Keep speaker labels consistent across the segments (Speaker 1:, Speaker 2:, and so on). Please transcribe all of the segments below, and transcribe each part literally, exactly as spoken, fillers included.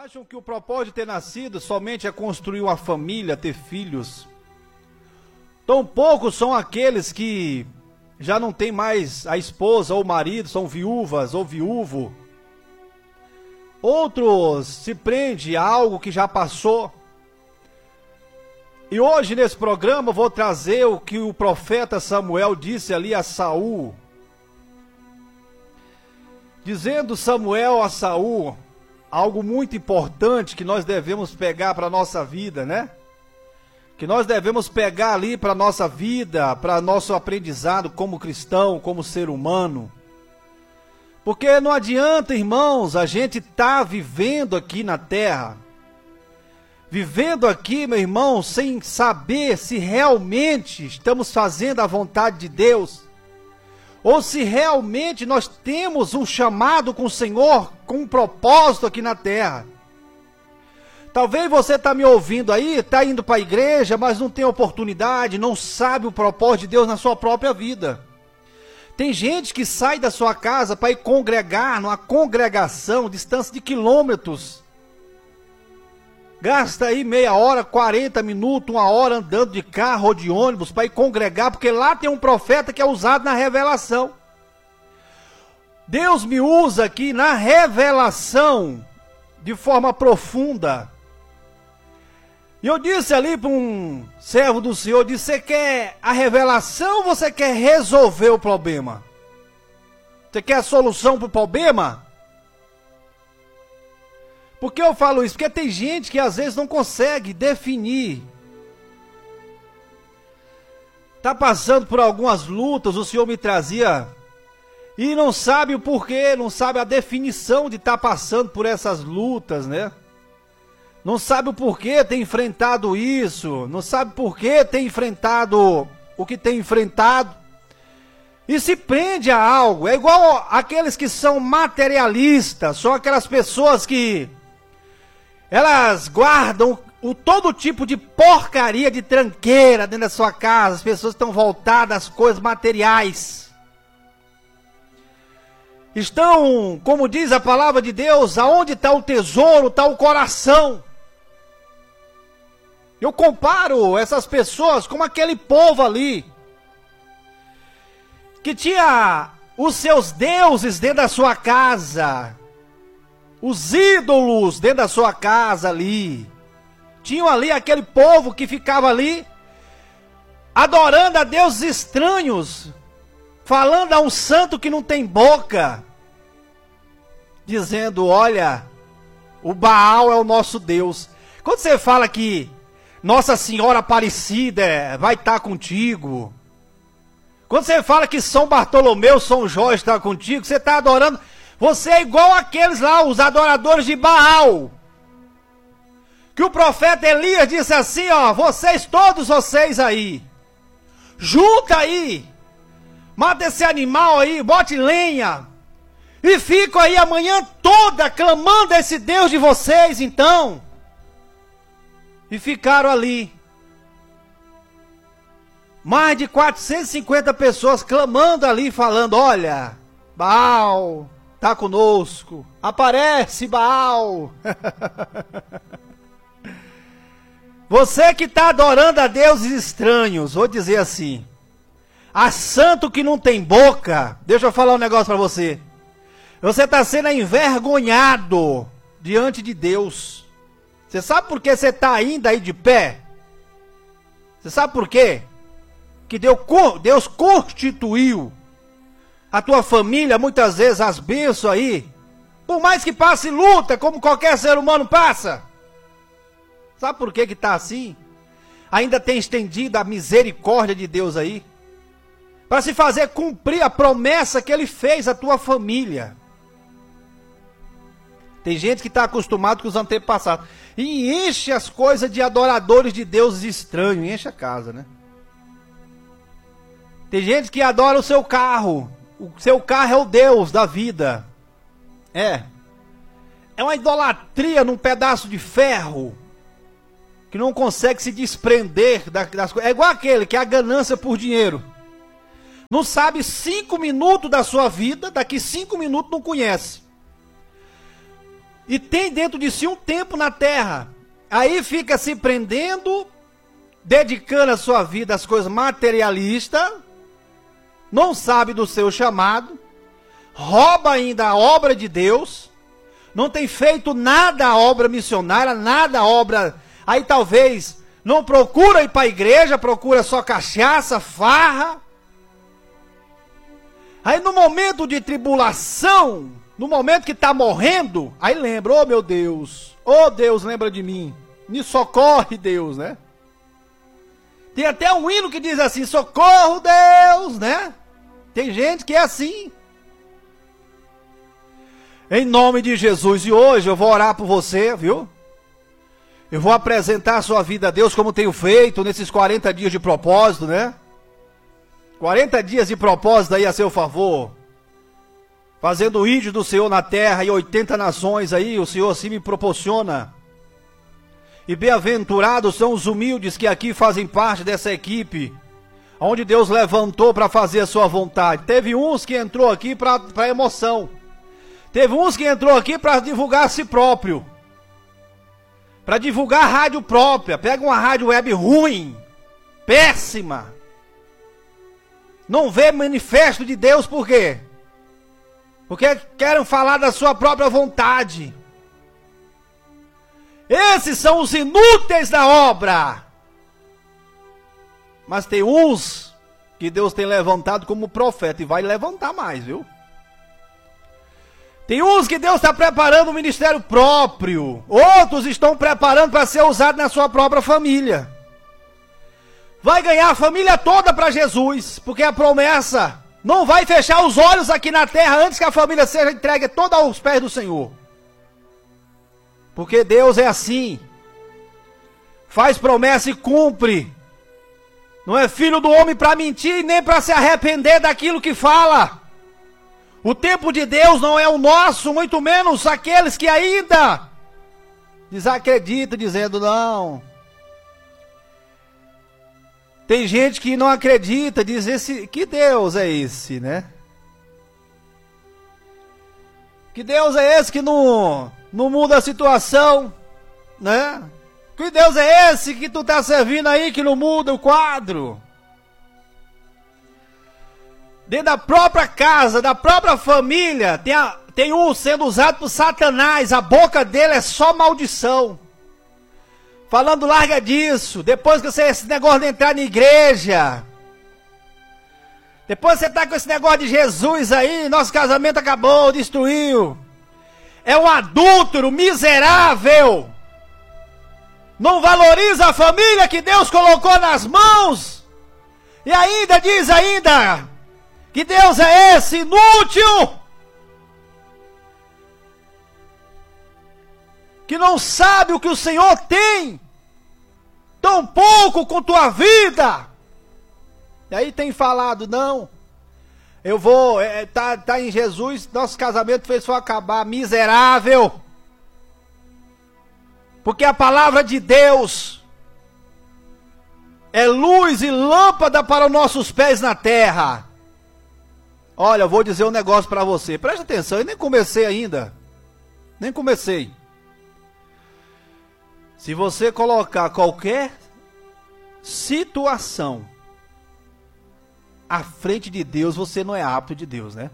Speaker 1: acham que o propósito de ter nascido somente é construir uma família, ter filhos. Tão poucos são aqueles que já não têm mais a esposa ou o marido, são viúvas ou viúvo. Outros se prendem a algo que já passou. E hoje nesse programa eu vou trazer o que o profeta Samuel disse ali a Saul. Dizendo Samuel a Saul algo muito importante que nós devemos pegar para a nossa vida, né? Que nós devemos pegar ali para a nossa vida, para nosso aprendizado como cristão, como ser humano. Porque não adianta, irmãos, a gente tá vivendo aqui na terra, vivendo aqui, meu irmão, sem saber se realmente estamos fazendo a vontade de Deus, ou se realmente nós temos um chamado com o Senhor, com um propósito aqui na terra. Talvez você está me ouvindo aí, está indo para a igreja, mas não tem oportunidade, não sabe o propósito de Deus na sua própria vida. Tem gente que sai da sua casa para ir congregar numa congregação, distância de quilômetros. Gasta aí meia hora, quarenta minutos, uma hora andando de carro ou de ônibus para ir congregar, porque lá tem um profeta que é usado na revelação. Deus me usa aqui na revelação de forma profunda. E eu disse ali para um servo do Senhor, disse, você quer a revelação ou você quer resolver o problema? Você quer a solução para o problema? Por que eu falo isso? Porque tem gente que às vezes não consegue definir. Está passando por algumas lutas, o Senhor me trazia, e não sabe o porquê, não sabe a definição de estar tá passando por essas lutas, né? Não sabe o porquê tem enfrentado isso, não sabe por que tem enfrentado o que tem enfrentado. E se prende a algo, é igual aqueles que são materialistas, são aquelas pessoas que elas guardam o, todo tipo de porcaria, de tranqueira dentro da sua casa. As pessoas estão voltadas às coisas materiais. Estão, como diz a palavra de Deus, aonde está o tesouro, está o coração. Eu comparo essas pessoas com aquele povo ali, que tinha os seus deuses dentro da sua casa, os ídolos dentro da sua casa ali. Tinham ali aquele povo que ficava ali, adorando a deuses estranhos, falando a um santo que não tem boca, dizendo, olha, o Baal é o nosso Deus. Quando você fala que Nossa Senhora Aparecida vai estar contigo, quando você fala que São Bartolomeu, São Jorge está contigo, você está adorando, você é igual aqueles lá, os adoradores de Baal, que o profeta Elias disse assim, ó, vocês, todos vocês aí, junta aí, mata esse animal aí, bote lenha, e fico aí a manhã toda clamando a esse Deus de vocês, então. E ficaram ali. Mais de quatrocentas e cinquenta pessoas clamando ali, falando, olha, Baal está conosco, aparece Baal. Você que está adorando a deuses estranhos, vou dizer assim, a santo que não tem boca, deixa eu falar um negócio para você. Você está sendo envergonhado diante de Deus. Você sabe por que você está ainda aí de pé? Você sabe por quê? Que Deus, Deus constituiu a tua família, muitas vezes as bênçãos aí, por mais que passe luta, como qualquer ser humano passa. Sabe por que que está assim? Ainda tem estendido a misericórdia de Deus aí, para se fazer cumprir a promessa que Ele fez à tua família. Tem gente que está acostumado com os antepassados e enche as coisas de adoradores de deuses estranhos, enche a casa, né? Tem gente que adora o seu carro, o seu carro é o Deus da vida. É. É uma idolatria num pedaço de ferro, que não consegue se desprender das coisas. É igual aquele que é a ganância por dinheiro. Não sabe cinco minutos da sua vida, daqui cinco minutos não conhece. e tem dentro de si um tempo na terra. Aí fica se prendendo, dedicando a sua vida às coisas materialistas, não sabe do seu chamado, rouba ainda a obra de Deus, não tem feito nada a obra missionária, nada a obra, aí talvez não procura ir para a igreja, procura só cachaça, farra. Aí no momento de tribulação, no momento que está morrendo, aí lembra, oh meu Deus, oh Deus, lembra de mim, me socorre Deus, né? Tem até um hino que diz assim, socorro Deus, né? Tem gente que é assim. Em nome de Jesus, e hoje eu vou orar por você, viu? Eu vou apresentar a sua vida a Deus como tenho feito nesses quarenta dias de propósito, né? quarenta dias de propósito aí a seu favor. Fazendo o ídolo do Senhor na terra e oitenta nações aí, o Senhor assim me proporciona. E bem-aventurados são os humildes que aqui fazem parte dessa equipe, onde Deus levantou para fazer a sua vontade. Teve uns que entrou aqui para emoção. Teve uns que entrou aqui para divulgar a si próprio. Para divulgar a rádio própria. Pega uma rádio web ruim, péssima. Não vê manifesto de Deus, por quê? Porque querem falar da sua própria vontade. Esses são os inúteis da obra. Mas tem uns que Deus tem levantado como profeta, e vai levantar mais, viu? Tem uns que Deus está preparando um ministério próprio. Outros estão preparando para ser usado na sua própria família. Vai ganhar a família toda para Jesus, porque a promessa não vai fechar os olhos aqui na terra antes que a família seja entregue toda aos pés do Senhor. Porque Deus é assim. Faz promessa e cumpre. Não é filho do homem para mentir, nem para se arrepender daquilo que fala. O tempo de Deus não é o nosso, muito menos aqueles que ainda desacreditam, dizendo não. Tem gente que não acredita, diz esse, que Deus é esse, né? Que Deus é esse que não, não muda a situação, né? Que Deus é esse que tu está servindo aí que não muda o quadro? Dentro da própria casa, da própria família, tem, a, tem um sendo usado por Satanás, a boca dele é só maldição. Falando larga disso, depois que você, esse negócio de entrar na igreja, depois você tá com esse negócio de Jesus aí, nosso casamento acabou, destruiu. É um adúltero miserável. Não valoriza a família que Deus colocou nas mãos. E ainda diz ainda que Deus é esse inútil, que não sabe o que o Senhor tem, tão pouco com tua vida. E aí tem falado, não, eu vou, é, tá, tá em Jesus, nosso casamento fez só acabar, miserável. Porque a palavra de Deus é luz e lâmpada para os nossos pés na terra. Olha, eu vou dizer um negócio para você, preste atenção, eu nem comecei ainda, nem comecei. Se você colocar qualquer situação à frente de Deus, você não é apto de Deus, né?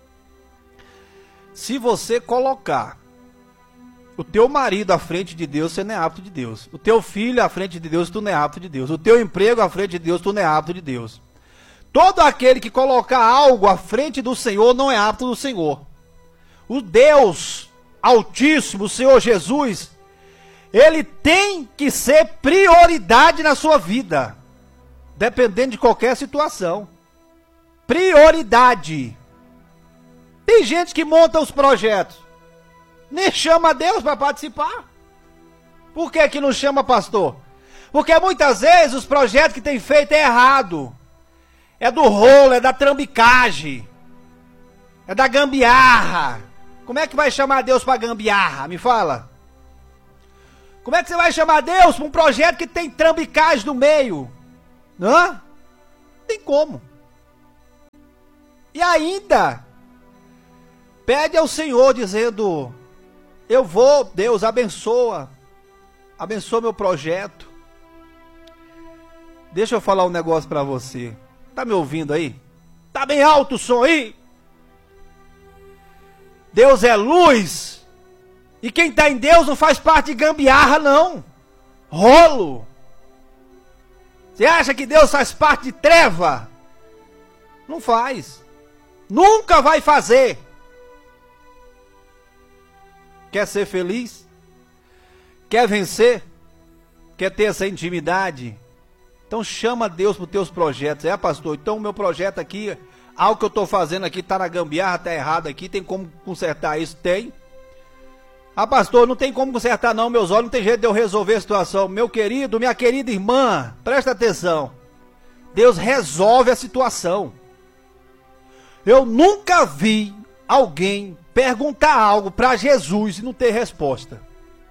Speaker 1: Se você colocar o teu marido à frente de Deus, você não é apto de Deus. O teu filho à frente de Deus, tu não é apto de Deus. O teu emprego à frente de Deus, tu não é apto de Deus. Todo aquele que colocar algo à frente do Senhor não é apto do Senhor. O Deus Altíssimo, o Senhor Jesus, Ele tem que ser prioridade na sua vida, dependendo de qualquer situação. Prioridade. Tem gente que monta os projetos, nem chama Deus para participar. Por que que não chama pastor? Porque muitas vezes os projetos que tem feito é errado. É do rolo, é da trambicagem, é da gambiarra. Como é que vai chamar Deus para gambiarra? Me fala. Como é que você vai chamar Deus para um projeto que tem trambicagem no meio? Hã? Não tem como. E ainda pede ao Senhor dizendo, eu vou, Deus abençoa, abençoa meu projeto. Deixa eu falar um negócio para você. Tá me ouvindo aí? Tá bem alto o som aí? Deus é luz. E quem tá em Deus não faz parte de gambiarra, não. Rolo. Você acha que Deus faz parte de treva? Não faz. Nunca vai fazer. Quer ser feliz? Quer vencer? Quer ter essa intimidade? Então chama Deus para os teus projetos. É, pastor, então o meu projeto aqui, algo que eu estou fazendo aqui está na gambiarra, está errado aqui, tem como consertar isso? Tem. Ah, pastor, não tem como consertar não, meus olhos, não tem jeito de eu resolver a situação. Meu querido, minha querida irmã, presta atenção. Deus resolve a situação. Eu nunca vi alguém perguntar algo para Jesus e não ter resposta.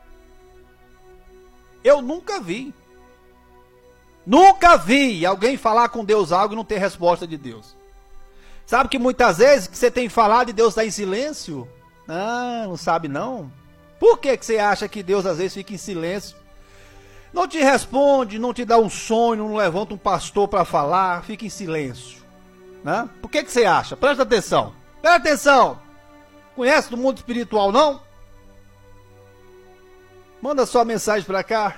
Speaker 1: Eu nunca vi. Nunca vi alguém falar com Deus algo e não ter resposta de Deus. Sabe que muitas vezes que você tem falado e Deus está em silêncio? Ah, não sabe não? Por que que você acha que Deus às vezes fica em silêncio? Não te responde, não te dá um sonho, não levanta um pastor para falar, fica em silêncio, né? Por que que você acha? Presta atenção, presta atenção. Conhece do mundo espiritual, não? Manda sua mensagem para cá.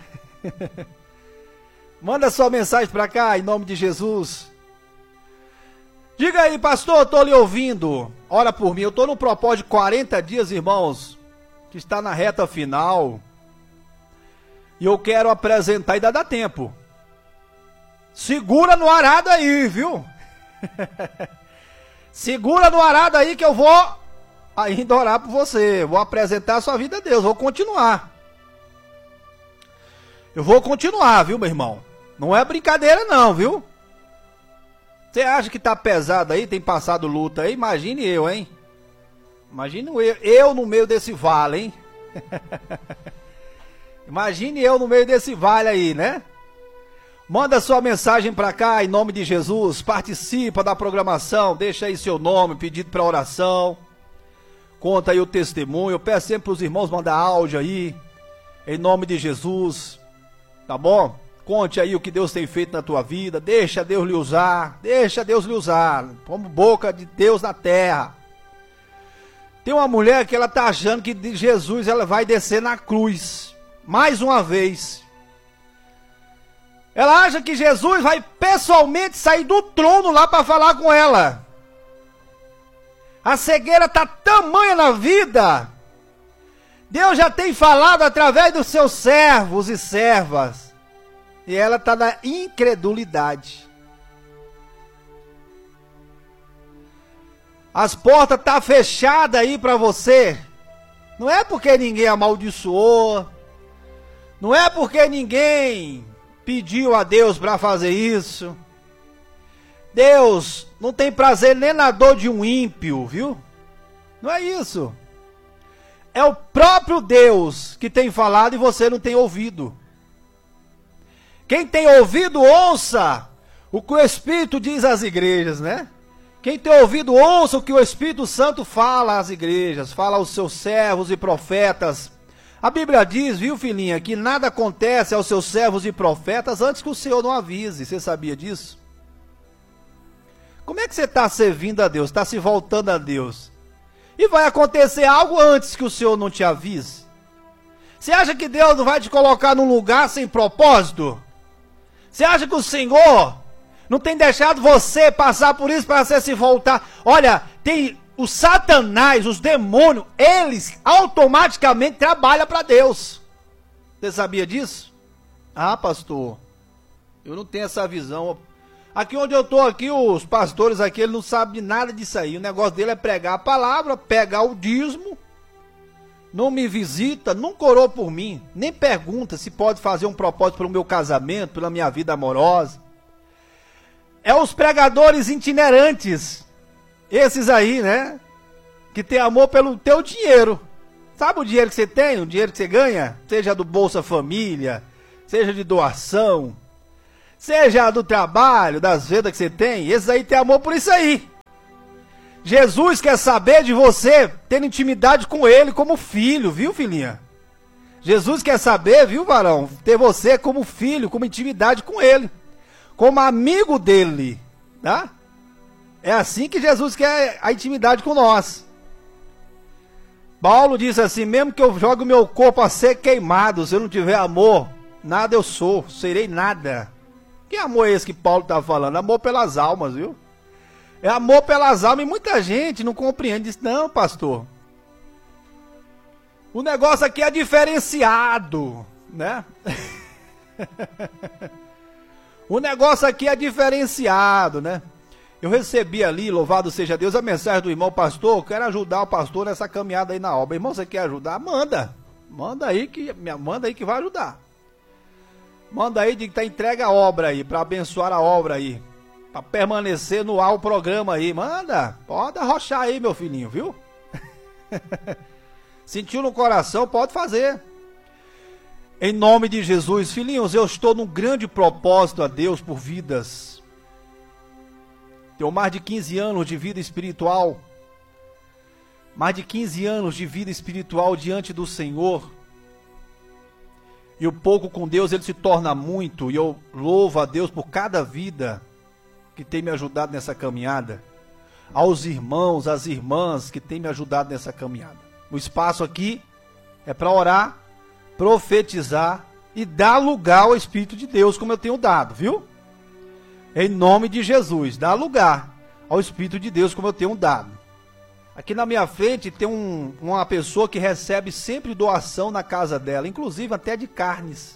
Speaker 1: Manda sua mensagem para cá, em nome de Jesus. Diga aí, pastor, eu estou lhe ouvindo. Ora por mim, eu estou no propósito de quarenta dias, irmãos, que está na reta final. E eu quero apresentar, ainda dá tempo. Segura no arado aí, viu? Segura no arado aí que eu vou ainda orar por você. Vou apresentar a sua vida a Deus, vou continuar. Eu vou continuar, viu, meu irmão? Não é brincadeira não, viu? Você acha que tá pesado aí, tem passado luta aí? Imagine eu, hein? Imagine eu, eu no meio desse vale, hein? Imagine eu no meio desse vale aí, né? Manda sua mensagem pra cá, em nome de Jesus. Participa da programação, deixa aí seu nome, pedido pra oração. Conta aí o testemunho. Eu peço sempre pros irmãos mandar áudio aí, em nome de Jesus. Tá bom? Conte aí o que Deus tem feito na tua vida. Deixa Deus lhe usar. Deixa Deus lhe usar. Como boca de Deus na terra. Tem uma mulher que ela tá achando que de Jesus ela vai descer na cruz. Mais uma vez. Ela acha que Jesus vai pessoalmente sair do trono lá para falar com ela. A cegueira tá tamanha na vida. Deus já tem falado através dos seus servos e servas. E ela está na incredulidade. As portas estão tá fechadas aí para você. Não é porque ninguém amaldiçoou. Não é porque ninguém pediu a Deus para fazer isso. Deus não tem prazer nem na dor de um ímpio, viu? Não é isso. É o próprio Deus que tem falado e você não tem ouvido. Quem tem ouvido, ouça o que o Espírito diz às igrejas, né? Quem tem ouvido, ouça o que o Espírito Santo fala às igrejas, fala aos seus servos e profetas. A Bíblia diz, viu, filhinha, que nada acontece aos seus servos e profetas antes que o Senhor não avise. Você sabia disso? Como é que você está servindo a Deus? Está se voltando a Deus? E vai acontecer algo antes que o Senhor não te avise? Você acha que Deus não vai te colocar num lugar sem propósito? Você acha que o Senhor não tem deixado você passar por isso para você se voltar? Olha, tem os satanás, os demônios, eles automaticamente trabalham para Deus. Você sabia disso? Ah, pastor, eu não tenho essa visão. Aqui onde eu estou, aqui, os pastores aqui, eles não sabem de nada disso aí. O negócio dele é pregar a palavra, pegar o dízimo. Não me visita, nunca orou por mim, nem pergunta se pode fazer um propósito pelo meu casamento, pela minha vida amorosa. É os pregadores itinerantes, esses aí, né? Que tem amor pelo teu dinheiro. Sabe o dinheiro que você tem, o dinheiro que você ganha? Seja do Bolsa Família, seja de doação, seja do trabalho, das vendas que você tem. Esses aí tem amor por isso aí. Jesus quer saber de você ter intimidade com ele como filho, viu, filhinha? Jesus quer saber, viu, varão, ter você como filho, como intimidade com ele, como amigo dele, tá? É assim que Jesus quer a intimidade com nós. Paulo diz assim: mesmo que eu jogue o meu corpo a ser queimado, se eu não tiver amor, nada eu sou, serei nada. Que amor é esse que Paulo está falando? Amor pelas almas, viu? É amor pelas almas, e muita gente não compreende. Diz: não, pastor, o negócio aqui é diferenciado, né? O negócio aqui é diferenciado, né? Eu recebi ali, louvado seja Deus, a mensagem do irmão: pastor, eu quero ajudar o pastor nessa caminhada aí na obra. Irmão, você quer ajudar? Manda. Manda aí que, manda aí que vai ajudar. Manda aí de que tá entregue a obra aí, para abençoar a obra aí, para permanecer no ar o programa aí. Manda, pode arrochar aí, meu filhinho, viu? Sentiu no coração, pode fazer. Em nome de Jesus, filhinhos, eu estou num grande propósito a Deus por vidas. Tenho mais de quinze anos de vida espiritual. Mais de quinze anos de vida espiritual diante do Senhor. E o pouco com Deus, ele se torna muito. E eu louvo a Deus por cada vida que tem me ajudado nessa caminhada. Aos irmãos, às irmãs que tem me ajudado nessa caminhada. O espaço aqui é para orar, profetizar e dar lugar ao Espírito de Deus, como eu tenho dado, viu? Em nome de Jesus, dá lugar ao Espírito de Deus, como eu tenho dado. Aqui na minha frente tem um, uma pessoa que recebe sempre doação na casa dela, inclusive até de carnes.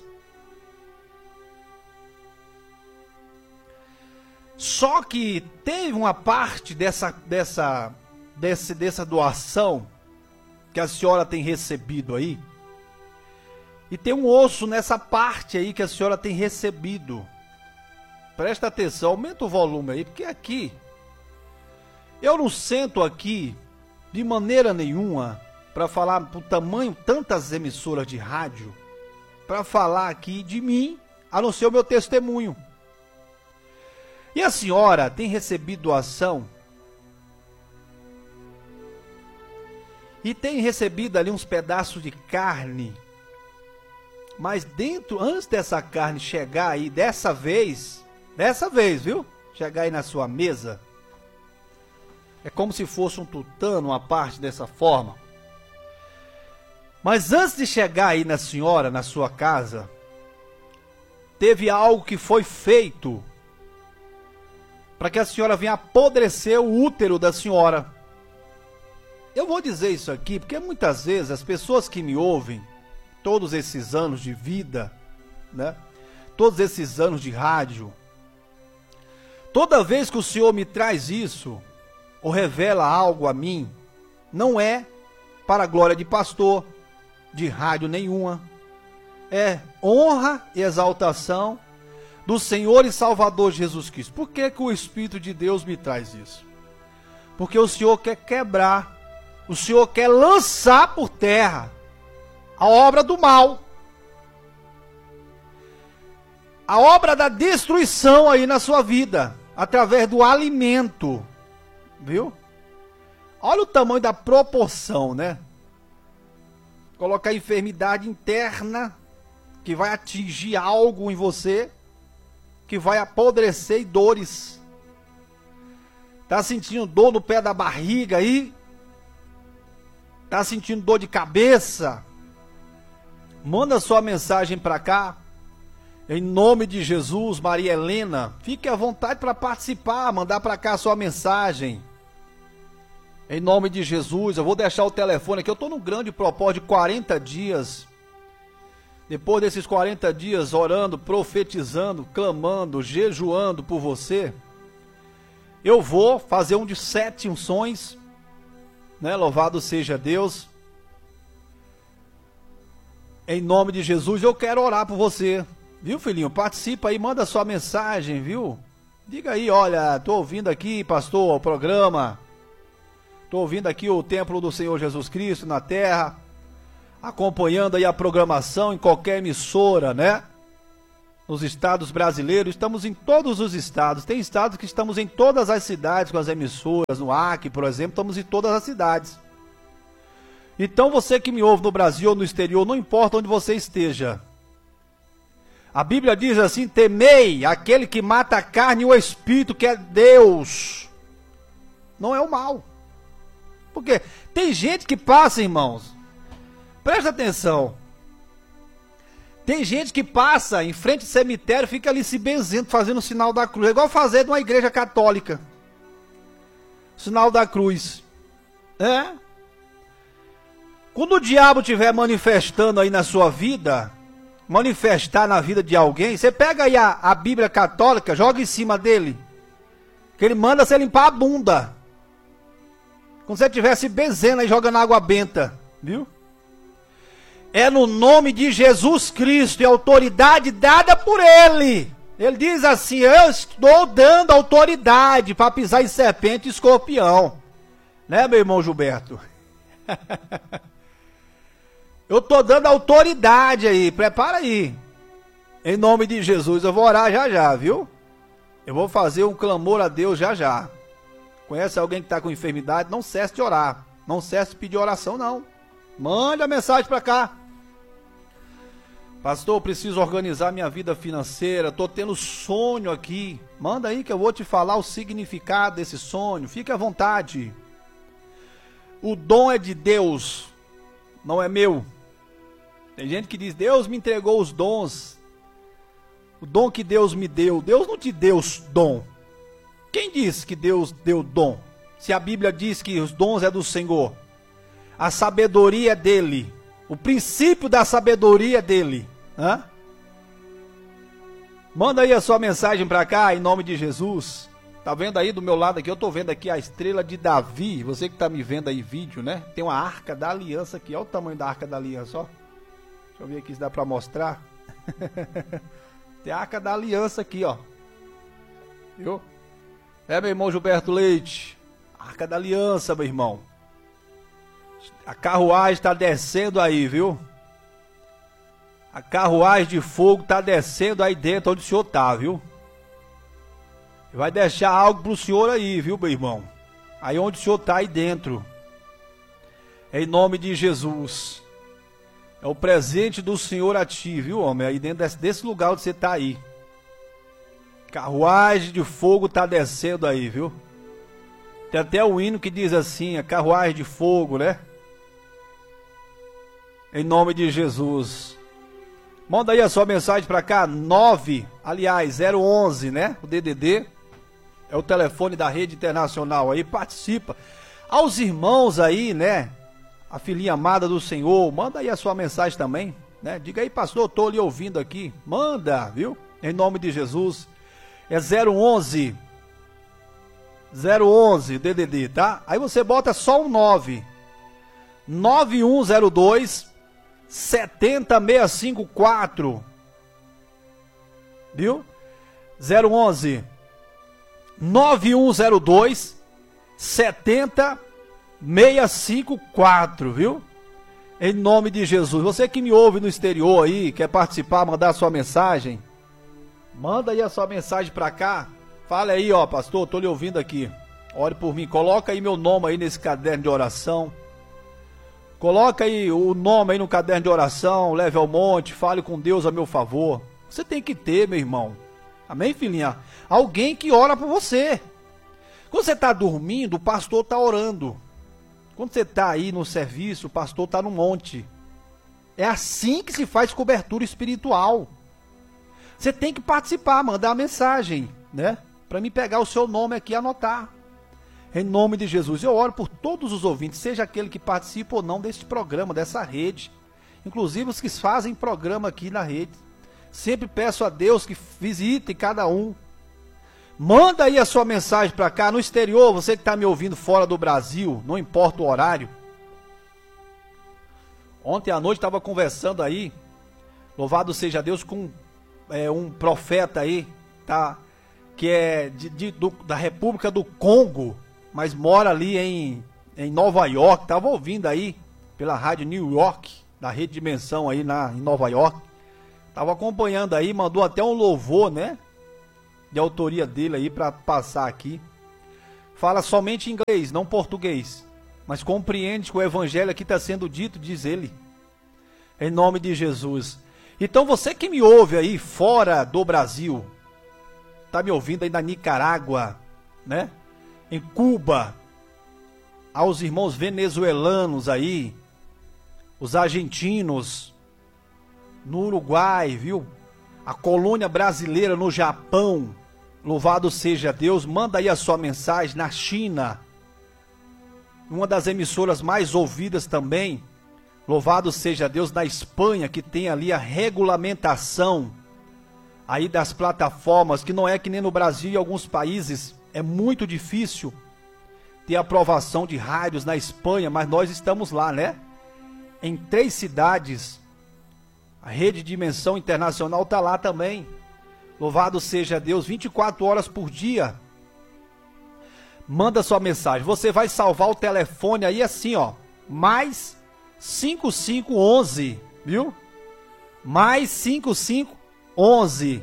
Speaker 1: Só que teve uma parte dessa, dessa, desse, dessa doação que a senhora tem recebido aí, e tem um osso nessa parte aí que a senhora tem recebido. Presta atenção, aumenta o volume aí, porque aqui, eu não sento aqui de maneira nenhuma para falar por tamanho, tantas emissoras de rádio, para falar aqui de mim, a não ser o meu testemunho. E a senhora tem recebido doação e tem recebido ali uns pedaços de carne, mas dentro, antes dessa carne chegar aí, dessa vez, dessa vez, viu? Chegar aí na sua mesa, é como se fosse um tutano, uma parte dessa forma. Mas antes de chegar aí na senhora, na sua casa, teve algo que foi feito para que a senhora venha apodrecer o útero da senhora. Eu vou dizer isso aqui porque muitas vezes as pessoas que me ouvem, todos esses anos de vida, né? Todos esses anos de rádio, toda vez que o Senhor me traz isso, ou revela algo a mim, não é para a glória de pastor, de rádio nenhuma, é honra e exaltação do Senhor e Salvador Jesus Cristo. Por que que o Espírito de Deus me traz isso? Porque o Senhor quer quebrar, o Senhor quer lançar por terra a obra do mal, a obra da destruição aí na sua vida, através do alimento, viu? Olha o tamanho da proporção, né? Colocar enfermidade interna que vai atingir algo em você, que vai apodrecer, e dores. Tá sentindo dor no pé da barriga aí? Tá sentindo dor de cabeça? Manda sua mensagem para cá. Em nome de Jesus, Maria Helena, fique à vontade para participar, mandar para cá a sua mensagem. Em nome de Jesus, eu vou deixar o telefone aqui. Eu estou num grande propósito de quarenta dias. Depois desses quarenta dias orando, profetizando, clamando, jejuando por você, eu vou fazer um de sete unções, né? Louvado seja Deus. Em nome de Jesus, eu quero orar por você. Viu, filhinho? Participa aí, manda sua mensagem, viu? Diga aí: olha, tô ouvindo aqui, pastor, o programa. Tô ouvindo aqui o templo do Senhor Jesus Cristo na terra. Acompanhando aí a programação em qualquer emissora, né? nos estados brasileiros, estamos em todos os estados. Tem estados que estamos em todas as cidades com as emissoras, no Acre, por exemplo, estamos em todas as cidades. Então você que me ouve no Brasil ou no exterior, não importa onde você esteja. A Bíblia diz assim: temei aquele que mata a carne e o espírito, que é Deus. Não é o mal. Porque tem gente que passa, irmãos, presta atenção. Tem gente que passa em frente ao cemitério, fica ali se benzendo, fazendo o sinal da cruz. É igual fazer numa igreja católica. Sinal da cruz. É. Quando o diabo estiver manifestando aí na sua vida, manifestar na vida de alguém, você pega aí a, a Bíblia católica, joga em cima dele, que ele manda você limpar a bunda. Quando você estiver se benzendo aí, jogando água benta, viu? É no nome de Jesus Cristo e autoridade dada por Ele. Ele diz assim: eu estou dando autoridade para pisar em serpente e escorpião. Né, meu irmão Gilberto? Eu estou dando autoridade aí, prepara aí. Em nome de Jesus, eu vou orar já já, viu? Eu vou fazer um clamor a Deus já já. Conhece alguém que está com enfermidade? Não cesse de orar. Não cesse de pedir oração, não. Mande a mensagem para cá. Pastor, eu preciso organizar minha vida financeira, estou tendo sonho aqui. Manda aí que eu vou te falar o significado desse sonho. Fique à vontade. O dom é de Deus, não é meu. Tem gente que diz: Deus me entregou os dons. O dom que Deus me deu. Deus não te deu os dom. Quem disse que Deus deu dom? Se a Bíblia diz que os dons é do Senhor. A sabedoria é dele. O princípio da sabedoria é dele. Hã? Manda aí a sua mensagem para cá, em nome de Jesus. Tá vendo aí do meu lado aqui? Eu tô vendo aqui a estrela de Davi. Você que tá me vendo aí vídeo, né? Tem uma arca da aliança aqui. Olha o tamanho da arca da aliança, ó. Deixa eu ver aqui se dá para mostrar. Tem a arca da aliança aqui, ó. Viu? É, meu irmão Gilberto Leite. Arca da aliança, meu irmão. A carruagem está descendo aí, viu? A carruagem de fogo está descendo aí dentro onde o senhor está, viu? Vai deixar algo para o senhor aí, viu, meu irmão? Aí onde o senhor está aí dentro. Em nome de Jesus. É o presente do Senhor a ti, viu, homem? Aí dentro desse, desse lugar onde você está aí. Carruagem de fogo está descendo aí, viu? Tem até um hino que diz assim: a carruagem de fogo, né? Em nome de Jesus. Manda aí a sua mensagem para cá, nove, aliás, zero onze, né? O D D D é o telefone da Rede Internacional aí, participa. Aos irmãos aí, né? A filhinha amada do Senhor, manda aí a sua mensagem também, né? Diga aí: pastor, eu tô lhe ouvindo aqui. Manda, viu? Em nome de Jesus. É zero onze, zero onze, D D D, tá? Aí você bota só um nove, nove um zero dois, sete zero seis cinco quatro, viu? zero onze, nove um zero dois, sete zero seis cinco quatro, viu? Em nome de Jesus. Você que me ouve no exterior aí, quer participar, mandar a sua mensagem, manda aí a sua mensagem pra cá. Fala aí: ó, pastor, tô lhe ouvindo aqui. Ore por mim. Coloca aí meu nome aí nesse caderno de oração. Coloca aí o nome aí no caderno de oração. Leve ao monte, fale com Deus a meu favor. Você tem que ter, meu irmão. Amém, filhinha? Alguém que ora por você. Quando você está dormindo, o pastor está orando. Quando você está aí no serviço, o pastor está no monte. É assim que se faz cobertura espiritual. Você tem que participar, mandar a mensagem, né? Para mim pegar o seu nome aqui e anotar. Em nome de Jesus, eu oro por todos os ouvintes, seja aquele que participa ou não deste programa, dessa rede. Inclusive os que fazem programa aqui na rede. Sempre peço a Deus que visite cada um. Manda aí a sua mensagem para cá, no exterior, você que está me ouvindo fora do Brasil, não importa o horário. Ontem à noite estava conversando aí, louvado seja Deus, com é, um profeta aí, tá, que é de, de, do, da República do Congo, mas mora ali em, em Nova York. Estava ouvindo aí pela rádio New York, da Rede Dimensão aí na, em Nova York. Tava acompanhando aí, mandou até um louvor, né? De autoria dele aí para passar aqui. Fala somente inglês, não português. Mas compreende que o evangelho aqui está sendo dito, diz ele. Em nome de Jesus. Então você que me ouve aí fora do Brasil, tá me ouvindo aí na Nicarágua, né? Em Cuba, aos irmãos venezuelanos aí, os argentinos, no Uruguai, viu? A colônia brasileira no Japão, louvado seja Deus, manda aí a sua mensagem. Na China, uma das emissoras mais ouvidas também, louvado seja Deus, na Espanha, que tem ali a regulamentação aí das plataformas, que não é que nem no Brasil e alguns países, é muito difícil ter aprovação de rádios na Espanha, mas nós estamos lá, né? Em três cidades, a Rede Dimensão Internacional está lá também, louvado seja Deus, vinte e quatro horas por dia. Manda sua mensagem, você vai salvar o telefone aí assim, ó, mais cinco cinco onze, viu? Mais cinco cinco onze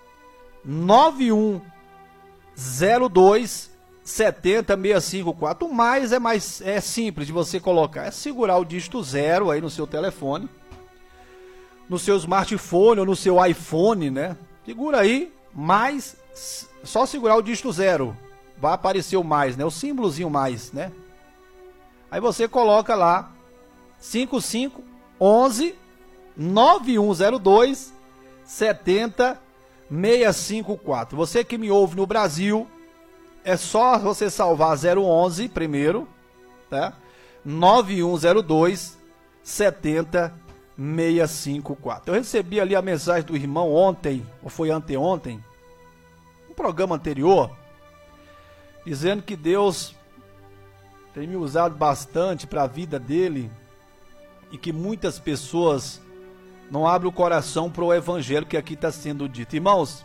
Speaker 1: nove um zero dois sete zero seis cinco quatro. O mais é mais é simples de você colocar, é segurar o dígito zero aí no seu telefone, no seu smartphone ou no seu iPhone, né? Segura aí, mais, só segurar o dígito zero, vai aparecer o mais, né? O símbolozinho mais, né? Aí você coloca lá cinco cinco onze nove um zero dois sete zero seis cinco quatro. Você que me ouve no Brasil, é só você salvar zero onze primeiro, tá? nove um zero dois sete zero seis cinco quatro. Eu recebi ali a mensagem do irmão ontem, ou foi anteontem, um programa anterior, dizendo que Deus tem me usado bastante para a vida dele e que muitas pessoas não abrem o coração para o evangelho que aqui está sendo dito. Irmãos,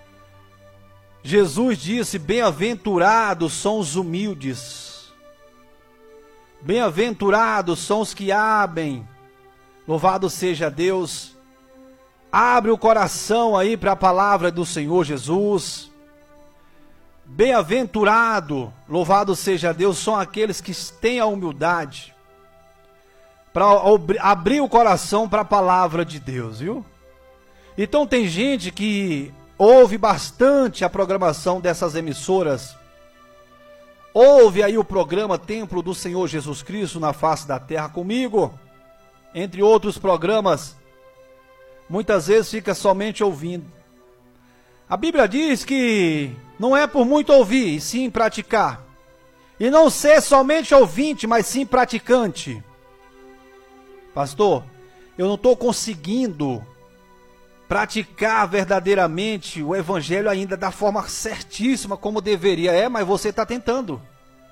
Speaker 1: Jesus disse: bem-aventurados são os humildes, bem-aventurados são os que abrem, louvado seja Deus, abre o coração aí para a palavra do Senhor Jesus. Bem-aventurado, louvado seja Deus, são aqueles que têm a humildade para abrir o coração para a palavra de Deus, viu? Então tem gente que ouve bastante a programação dessas emissoras, ouve aí o programa Templo do Senhor Jesus Cristo na face da terra comigo, entre outros programas, muitas vezes fica somente ouvindo. A Bíblia diz que não é por muito ouvir, e sim praticar, e não ser somente ouvinte, mas sim praticante. Pastor, eu não estou conseguindo praticar verdadeiramente o evangelho ainda da forma certíssima como deveria. É, mas você está tentando.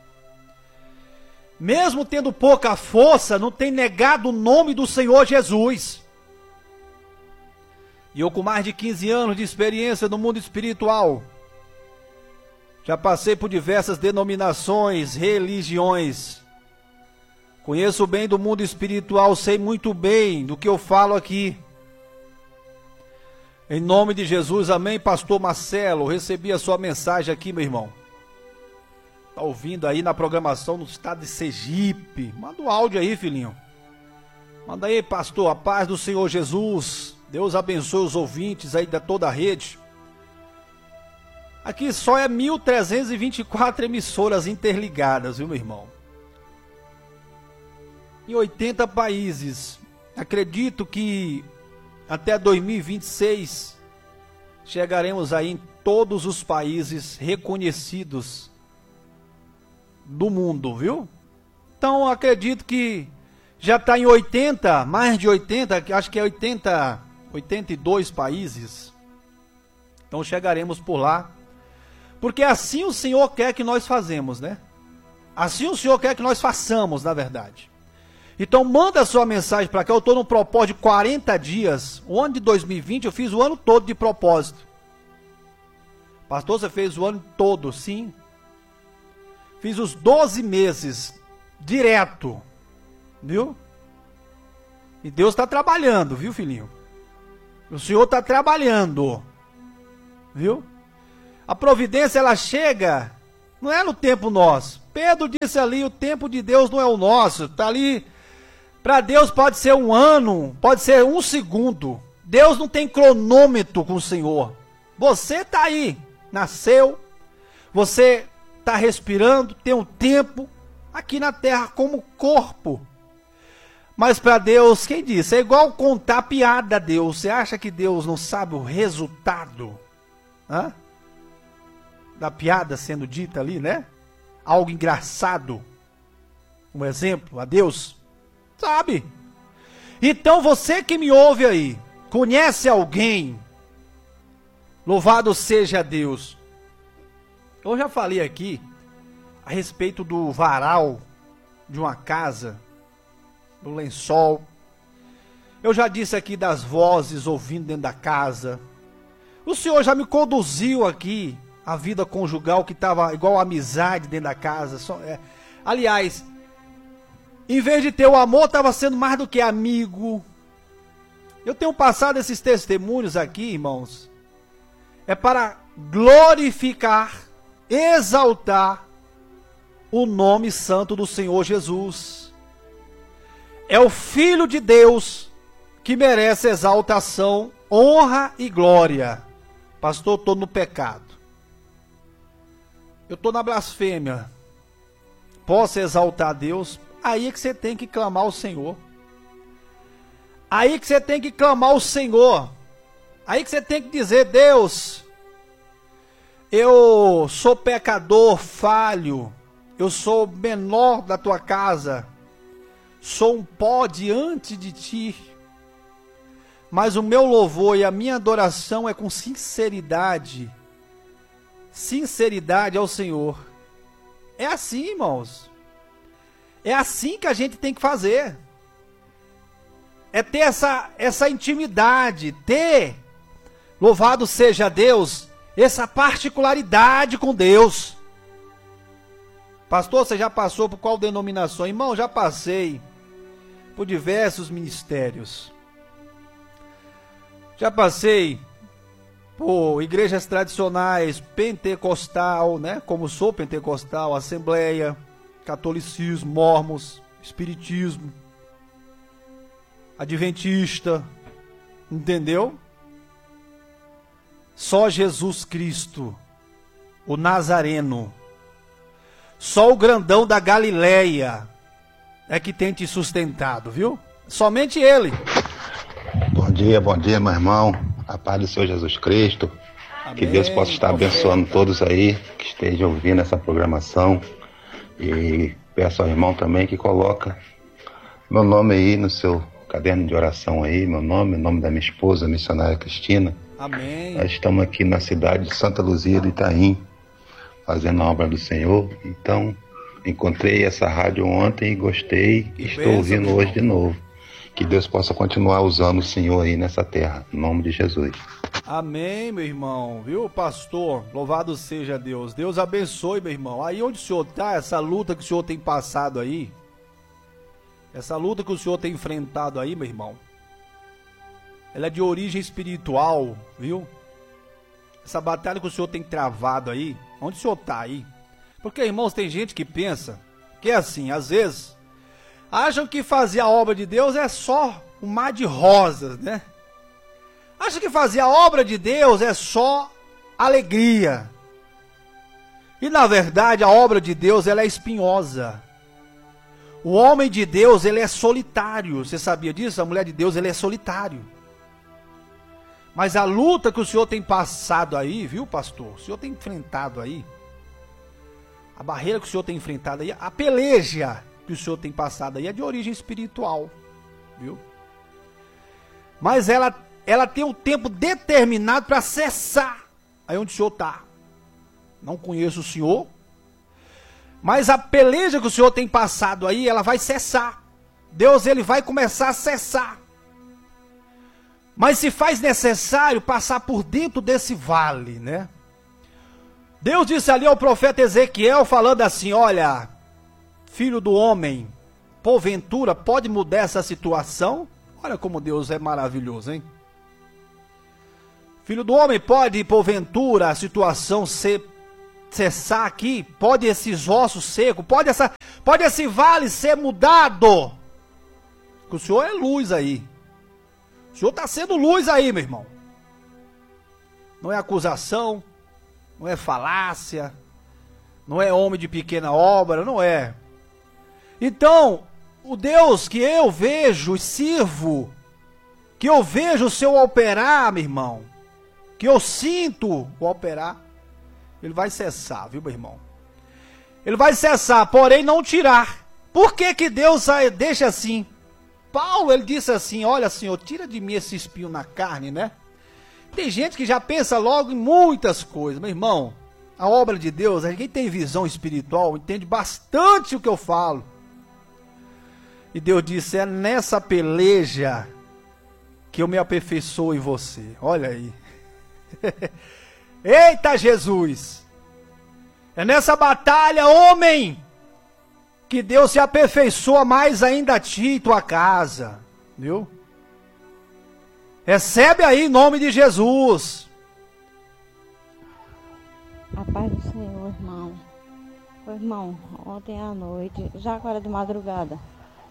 Speaker 1: Mesmo tendo pouca força, não tem negado o nome do Senhor Jesus. E eu com mais de quinze anos de experiência no mundo espiritual, já passei por diversas denominações, religiões. Conheço bem do mundo espiritual, sei muito bem do que eu falo aqui. Em nome de Jesus, amém, pastor Marcelo, recebi a sua mensagem aqui, meu irmão. Tá ouvindo aí na programação no estado de Sergipe. Manda um áudio aí, filhinho. Manda aí, pastor, a paz do Senhor Jesus. Deus abençoe os ouvintes aí de toda a rede. Aqui só é mil trezentas e vinte e quatro emissoras interligadas, viu, meu irmão? Em oitenta países. Acredito que até dois mil e vinte e seis chegaremos aí em todos os países reconhecidos do mundo, viu? Então acredito que já está em oitenta, mais de oitenta, acho que é oitenta, oitenta e dois países. Então chegaremos por lá, porque assim o Senhor quer que nós fazemos, né? Assim o Senhor quer que nós façamos, na verdade. Então manda a sua mensagem para cá. Eu estou no propósito de quarenta dias. O ano de dois mil e vinte eu fiz o ano todo de propósito. Pastor, você fez o ano todo? Sim. Fiz os doze meses direto, viu? E Deus está trabalhando, viu, filhinho? O Senhor está trabalhando, viu? A providência, ela chega, não é no tempo nosso. Pedro disse ali, o tempo de Deus não é o nosso. Está ali, para Deus pode ser um ano, pode ser um segundo. Deus não tem cronômetro com o Senhor. Você está aí, nasceu, você está respirando, tem um tempo aqui na terra como corpo. Mas para Deus, quem disse? É igual contar piada a Deus. Você acha que Deus não sabe o resultado, hã? Da piada sendo dita ali, né? Algo engraçado. Um exemplo a Deus. Sabe? Então você que me ouve aí, conhece alguém? Louvado seja Deus. Eu já falei aqui a respeito do varal de uma casa, do lençol. Eu já disse aqui das vozes ouvindo dentro da casa. O Senhor já me conduziu aqui a vida conjugal que estava igual a amizade dentro da casa. Só, é. Aliás, em vez de ter o amor, estava sendo mais do que amigo. Eu tenho passado esses testemunhos aqui, irmãos, é para glorificar, exaltar o nome santo do Senhor Jesus. É o Filho de Deus que merece exaltação, honra e glória. Pastor, eu estou no pecado. Eu estou na blasfêmia. Posso exaltar a Deus? Aí é que você tem que clamar ao Senhor. Aí que você tem que clamar ao Senhor. Aí que você tem que dizer, Deus, eu sou pecador, falho. Eu sou o menor da tua casa. Sou um pó diante de ti. Mas o meu louvor e a minha adoração é com sinceridade. Sinceridade ao Senhor. É assim, irmãos. É assim que a gente tem que fazer. É ter essa, essa intimidade. Ter, louvado seja Deus, essa particularidade com Deus. Pastor, você já passou por qual denominação? Irmão, já passei por diversos ministérios. Já passei por igrejas tradicionais, pentecostal, né? Como sou pentecostal, assembleia, catolicismo, mormons, espiritismo, adventista, entendeu? Só Jesus Cristo, o Nazareno, só o grandão da Galileia é que tem te sustentado, viu? Somente Ele.
Speaker 2: Bom dia, bom dia, meu irmão. A paz do Senhor Jesus Cristo. Amém. Que Deus possa estar abençoando todos aí que estejam ouvindo essa programação. E peço ao irmão também que coloca meu nome aí no seu caderno de oração aí, meu nome, o nome da minha esposa, a missionária Cristina.
Speaker 1: Amém.
Speaker 2: Nós estamos aqui na cidade de Santa Luzia do Itaim, fazendo a obra do Senhor. Então, encontrei essa rádio ontem e gostei e estou ouvindo hoje de novo. Que Deus possa continuar usando o Senhor aí nessa terra, em nome de Jesus.
Speaker 1: Amém, meu irmão, viu, pastor? Louvado seja Deus. Deus abençoe, meu irmão. Aí onde o senhor está, essa luta que o senhor tem passado aí, essa luta que o senhor tem enfrentado aí, meu irmão, ela é de origem espiritual, viu? Essa batalha que o senhor tem travado aí, onde o senhor está aí? Porque, irmãos, tem gente que pensa que é assim, às vezes acham que fazer a obra de Deus é só um mar de rosas, né? Acham que fazer a obra de Deus é só alegria. E na verdade a obra de Deus ela é espinhosa. O homem de Deus ele é solitário. Você sabia disso? A mulher de Deus ele é solitário. Mas a luta que o senhor tem passado aí, viu, pastor? O senhor tem enfrentado aí. A barreira que o senhor tem enfrentado aí, a peleja que o senhor tem passado aí é de origem espiritual, viu? Mas ela, ela tem um tempo determinado para cessar aí onde o senhor está. Não conheço o senhor, mas a peleja que o senhor tem passado aí, ela vai cessar. Deus ele vai começar a cessar. Mas se faz necessário passar por dentro desse vale, né? Deus disse ali ao profeta Ezequiel falando assim, olha, filho do homem, porventura pode mudar essa situação? Olha como Deus é maravilhoso, hein? Filho do homem, pode, porventura, a situação ser, cessar aqui? Pode esses ossos secos, pode, essa, pode esse vale ser mudado? Porque o Senhor é luz aí. O Senhor está sendo luz aí, meu irmão. Não é acusação, não é falácia, não é homem de pequena obra, não é. Então, o Deus que eu vejo e sirvo, que eu vejo o seu operar, meu irmão, que eu sinto o operar, ele vai cessar, viu, meu irmão? Ele vai cessar, porém não tirar. Por que que Deus deixa assim? Paulo, ele disse assim, olha, Senhor, tira de mim esse espinho na carne, né? Tem gente que já pensa logo em muitas coisas, meu irmão. A obra de Deus, quem tem visão espiritual, entende bastante o que eu falo. E Deus disse, é nessa peleja que eu me aperfeiçoo em você. Olha aí. Eita Jesus! É nessa batalha, homem, que Deus se aperfeiçoa mais ainda a ti e tua casa. Viu? Recebe aí em nome de Jesus.
Speaker 3: A paz do Senhor, irmão. Ô, irmão, ontem à noite, já agora de madrugada,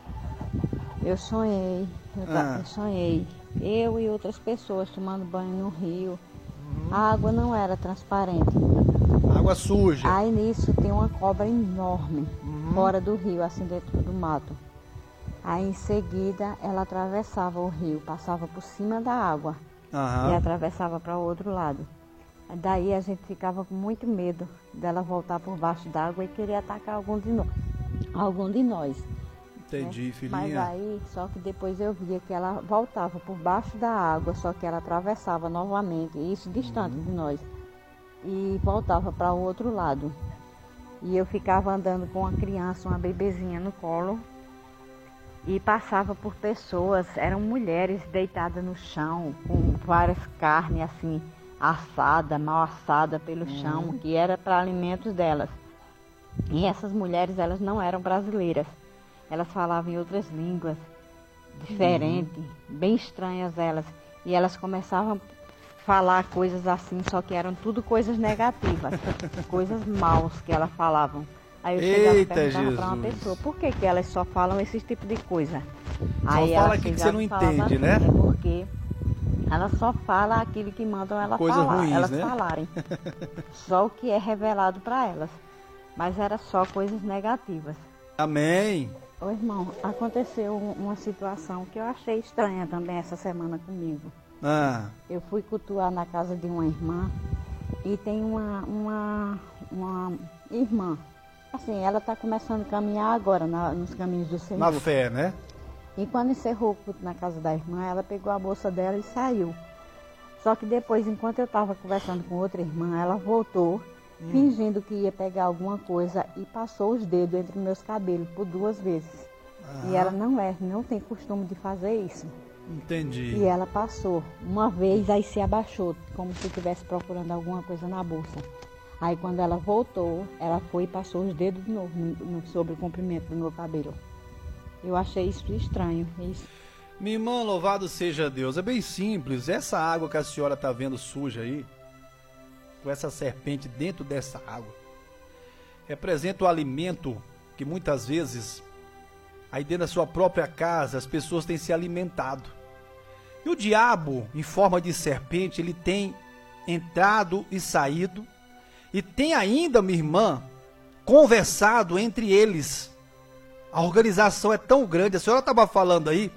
Speaker 3: eu sonhei, eu, ah. eu sonhei, eu e outras pessoas tomando banho no rio. Uhum. A água não era transparente.
Speaker 1: Água suja.
Speaker 3: Aí nisso tem uma cobra enorme, uhum. fora do rio, assim dentro do mato. Aí em seguida ela atravessava o rio, passava por cima da água uhum. e atravessava para o outro lado. Daí a gente ficava com muito medo dela voltar por baixo d'água e querer atacar algum de nós. Algum de nós.
Speaker 1: Entendi,
Speaker 3: né?
Speaker 1: filhinha.
Speaker 3: Mas aí, só que depois eu via que ela voltava por baixo da água, só que ela atravessava novamente, isso distante uhum. de nós, e voltava para o outro lado. E eu ficava andando com uma criança, uma bebezinha no colo, e passava por pessoas, eram mulheres deitadas no chão, com várias carnes assim, assada, mal assada pelo uhum. chão, que era para alimentos delas. E essas mulheres, elas não eram brasileiras. Elas falavam em outras línguas, diferentes, uhum. bem estranhas elas. E elas começavam a falar coisas assim, só que eram tudo coisas negativas, coisas maus que elas falavam. Aí eu chegava e perguntava para uma pessoa, por que que elas só falam esse tipo de coisa?
Speaker 1: Só
Speaker 3: Aí
Speaker 1: fala aquilo que você não entende,
Speaker 3: assim,
Speaker 1: né?
Speaker 3: É porque ela só fala aquilo que mandam ela
Speaker 1: Coisas
Speaker 3: falar,
Speaker 1: ruins,
Speaker 3: elas
Speaker 1: né?
Speaker 3: falarem. Só o que é revelado para elas. Mas era só coisas negativas.
Speaker 1: Amém.
Speaker 3: Ô irmão, aconteceu uma situação que eu achei estranha também essa semana comigo.
Speaker 1: Ah.
Speaker 3: Eu fui cultuar na casa de uma irmã e tem uma, uma, uma irmã. Assim, ela está começando a caminhar agora na, nos caminhos do Senhor.
Speaker 1: Na fé, né?
Speaker 3: E quando encerrou o culto na casa da irmã, ela pegou a bolsa dela e saiu. Só que depois, enquanto eu estava conversando com outra irmã, ela voltou, hum. fingindo que ia pegar alguma coisa e passou os dedos entre meus cabelos por duas vezes. Ah. E ela não é, não tem costume de fazer isso.
Speaker 1: Entendi.
Speaker 3: E ela passou uma vez, aí se abaixou, como se estivesse procurando alguma coisa na bolsa. Aí quando ela voltou, ela foi e passou os dedos de novo no, no, sobre o comprimento do meu cabelo. Eu achei isso estranho. Isso.
Speaker 1: Minha irmã, louvado seja Deus. É bem simples. Essa água que a senhora está vendo suja aí, com essa serpente dentro dessa água, representa o alimento que muitas vezes, aí dentro da sua própria casa, as pessoas têm se alimentado. E o diabo, em forma de serpente, ele tem entrado e saído, e tem ainda, minha irmã, conversado entre eles. A organização é tão grande, a senhora estava falando aí,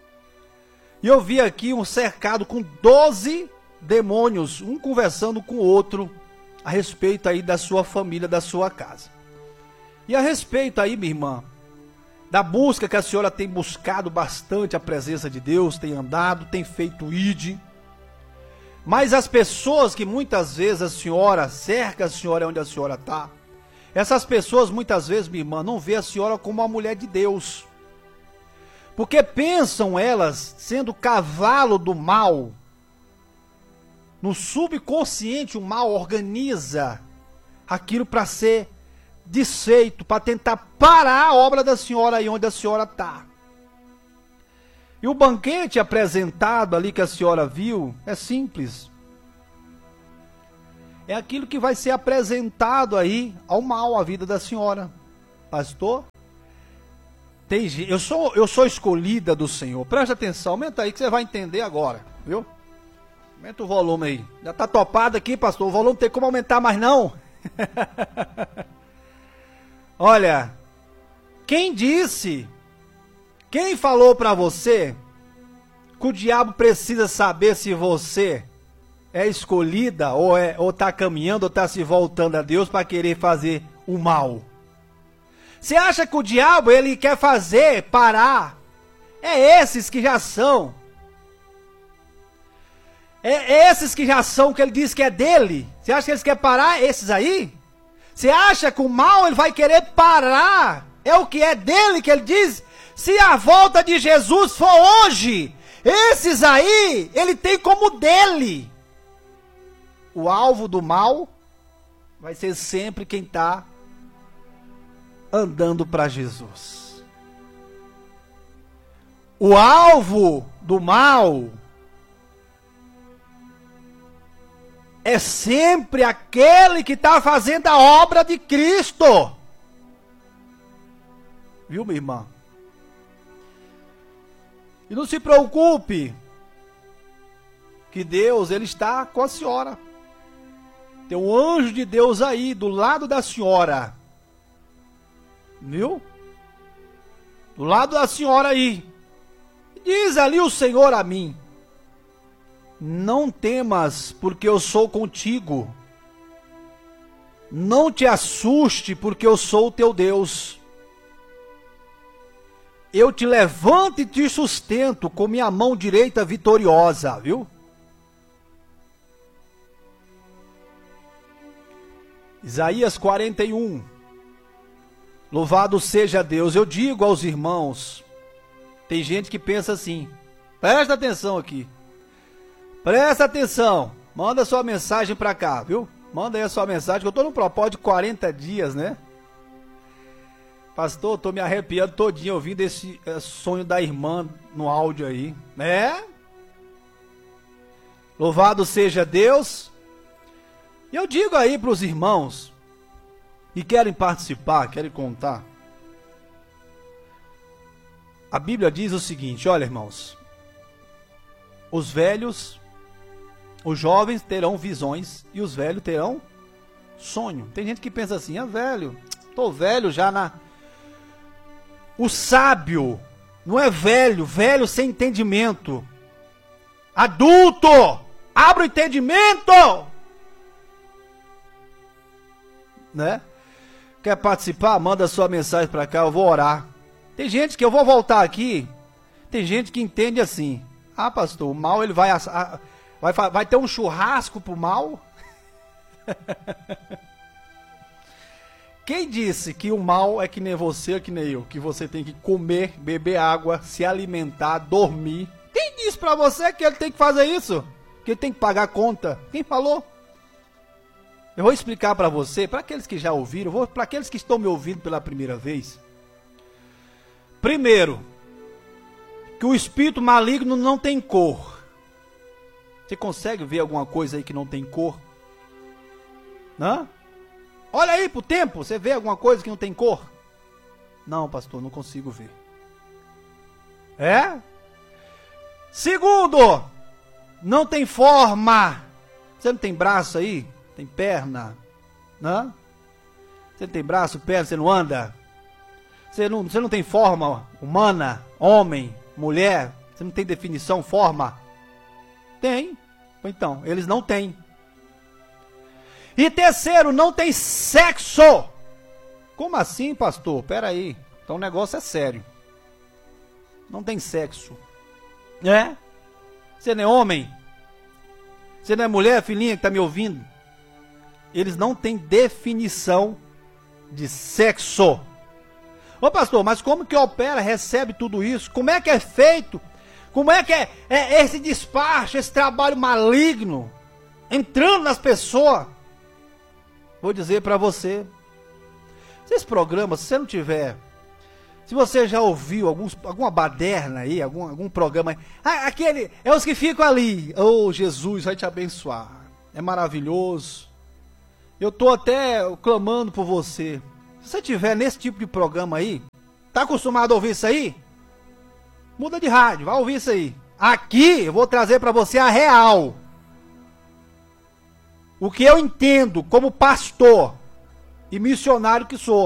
Speaker 1: e eu vi aqui um cercado com doze demônios, um conversando com o outro, a respeito aí da sua família, da sua casa. E a respeito aí, minha irmã, da busca que a senhora tem buscado bastante a presença de Deus, tem andado, tem feito I D. Mas as pessoas que muitas vezes a senhora cerca, a senhora onde a senhora está, essas pessoas muitas vezes, minha irmã, não vê a senhora como uma mulher de Deus. Porque pensam elas sendo cavalo do mal. No subconsciente o mal organiza aquilo para ser desfeito, para tentar parar a obra da senhora aí onde a senhora está. E o banquete apresentado ali que a senhora viu é simples. é aquilo que vai ser apresentado aí ao mal, à vida da senhora. Pastor, tem, eu, sou, eu sou escolhida do Senhor. Presta atenção, aumenta aí que você vai entender agora, viu? Aumenta o volume aí. Já tá topado aqui, pastor, o volume não tem como aumentar mais não. Olha, quem disse, quem falou pra você que o diabo precisa saber se você é escolhida ou é ou tá caminhando ou tá se voltando a Deus para querer fazer o mal? Você acha que o diabo ele quer fazer parar? É esses que já são. É esses que já são que ele diz que é dele. Você acha que eles querem parar esses aí? Você acha que o mal ele vai querer parar? É o que é dele que ele diz? Se a volta de Jesus for hoje, esses aí, ele tem como dele. O alvo do mal vai ser sempre quem está andando para Jesus. O alvo do mal é sempre aquele que está fazendo a obra de Cristo. Viu, minha irmã? E não se preocupe, que Deus, ele está com a senhora. Tem um anjo de Deus aí, do lado da senhora. Viu? Do lado da senhora aí. Diz ali o Senhor a mim: não temas, porque eu sou contigo. Não te assuste, porque eu sou o teu Deus. Eu te levanto e te sustento com minha mão direita vitoriosa, viu? Isaías quarenta e um. Louvado seja Deus. Eu digo aos irmãos, tem gente que pensa assim, presta atenção aqui. Presta atenção. Manda sua mensagem pra cá, viu? Manda aí a sua mensagem, que eu tô no propósito de quarenta dias, né? Pastor, tô me arrepiando todinho ouvindo esse é, sonho da irmã no áudio aí, né? Louvado seja Deus. E eu digo aí para os irmãos que querem participar, querem contar. A Bíblia diz o seguinte, olha, irmãos. Os velhos, os jovens terão visões e os velhos terão sonho. Tem gente que pensa assim, ah, velho, tô velho já na... O sábio não é velho, velho sem entendimento. Adulto, abra o entendimento. Né? Quer participar? Manda sua mensagem para cá, eu vou orar. Tem gente que eu vou voltar aqui. Tem gente que entende assim. Ah, pastor, o mal ele vai vai, vai ter um churrasco pro mal? Quem disse que o mal é que nem você, é que nem eu, que você tem que comer, beber água, se alimentar, dormir? Quem disse pra você que ele tem que fazer isso? Que ele tem que pagar conta? Quem falou? Eu vou explicar pra você, para aqueles que já ouviram, vou para aqueles que estão me ouvindo pela primeira vez. Primeiro, que o espírito maligno não tem cor. Você consegue ver alguma coisa aí que não tem cor? Não? Olha aí pro tempo, você vê alguma coisa que não tem cor? Não, pastor, não consigo ver. É? Segundo, não tem forma. Você não tem braço aí? Tem perna? Não? Você não tem braço, perna, você não anda? Você não, você não tem forma humana? Homem, mulher? Você não tem definição, forma? Tem. Então, eles não têm. E terceiro, não tem sexo. Como assim, pastor? Pera aí. Então o negócio é sério. Não tem sexo. É? Você não é homem? Você não é mulher, filhinha, que está me ouvindo? Eles não têm definição de sexo. Ô pastor, mas como que opera, recebe tudo isso? Como é que é feito? Como é que é, é esse despacho, esse trabalho maligno entrando nas pessoas? Vou dizer para você, esses programas, se você não tiver, se você já ouviu alguns, alguma baderna aí, algum, algum programa, ah, aquele, é os que ficam ali, oh Jesus vai te abençoar, é maravilhoso, Eu tô até clamando por você. Se você tiver nesse tipo de programa aí, tá acostumado a ouvir isso aí? Muda de rádio, vai ouvir isso aí. Aqui eu vou trazer pra você a real. O que eu entendo como pastor e missionário que sou.